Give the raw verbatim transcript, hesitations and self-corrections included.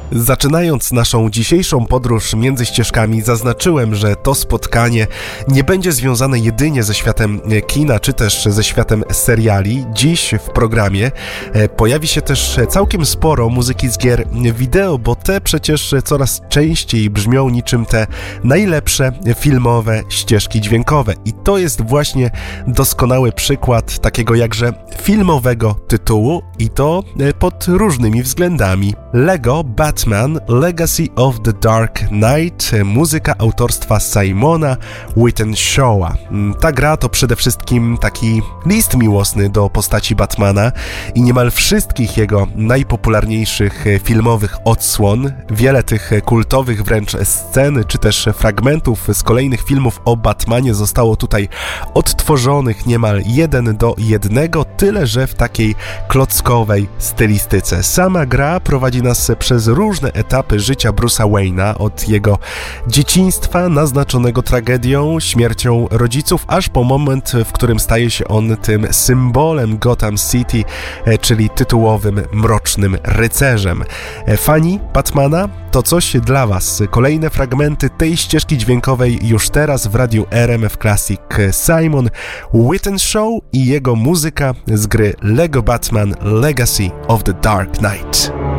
Zaczynając naszą dzisiejszą podróż między ścieżkami, zaznaczyłem, że to spotkanie nie będzie związane jedynie ze światem kina, czy też ze światem seriali. Dziś w programie pojawi się też całkiem sporo muzyki z gier wideo, bo te przecież coraz częściej brzmią niczym te najlepsze filmowe ścieżki dźwiękowe. I to jest właśnie doskonały przykład takiego jakże filmowego tytułu i to pod różnymi względami. Lego Batman Legacy of the Dark Knight, muzyka autorstwa Simona Wittenshawa. Ta gra to przede wszystkim taki list miłosny do postaci Batmana i niemal wszystkich jego najpopularniejszych filmowych odsłon. Wiele tych kultowych wręcz scen, czy też fragmentów z kolejnych filmów o Batmanie zostało tutaj odtworzonych niemal jeden do jednego, tyle że w takiej klockowej stylistyce. Sama gra prowadzi nas przez różne etapy życia Bruce'a Wayne'a, od jego dzieciństwa naznaczonego tragedią, śmiercią rodziców, aż po moment, w którym staje się on tym symbolem Gotham City, czyli tytułowym mrocznym rycerzem. Fani Batmana, to coś dla Was. Kolejne fragmenty tej ścieżki dźwiękowej już teraz w radiu R M F Classic. Simon Wittenshaw i jego muzyka z gry Lego Batman Legacy of the Dark Knight.